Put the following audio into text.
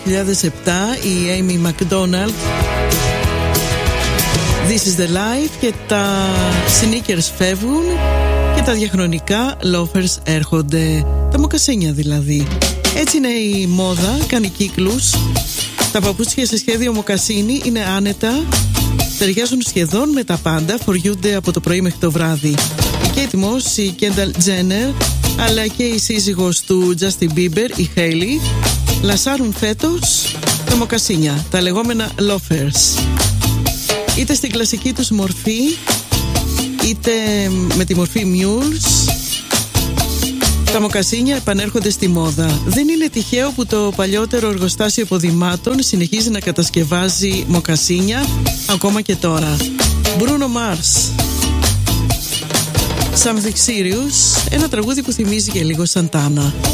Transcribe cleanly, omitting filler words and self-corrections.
2007 η Amy McDonald, This is the Life, και τα sneakers φεύγουν και τα διαχρονικά loafers έρχονται, τα μοκασίνια δηλαδή. Έτσι είναι η μόδα, κάνει κύκλους. Τα παπούτσια σε σχέδιο μοκασίνι είναι άνετα, ταιριάζουν σχεδόν με τα πάντα, φοριούνται από το πρωί μέχρι το βράδυ. Η Kate Moss, η Kendall Jenner, αλλά και η σύζυγος του Justin Bieber, η Hailey, λασάρουν φέτος τα μοκασίνια, τα λεγόμενα loafers. Είτε στην κλασική τους μορφή, είτε με τη μορφή mules, τα μοκασίνια επανέρχονται στη μόδα. Δεν είναι τυχαίο που το παλιότερο εργοστάσιο υποδημάτων συνεχίζει να κατασκευάζει μοκασίνια ακόμα και τώρα. Bruno Mars, Something Serious, ένα τραγούδι που θυμίζει και λίγο Σαντάνα.